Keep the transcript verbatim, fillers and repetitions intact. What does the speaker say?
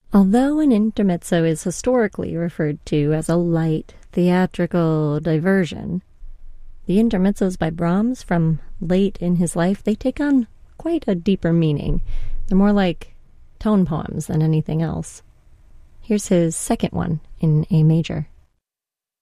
Although an intermezzo is historically referred to as a light, theatrical diversion, the intermezzos by Brahms from late in his life, they take on quite a deeper meaning. They're more like tone poems than anything else. Here's his second one in A major.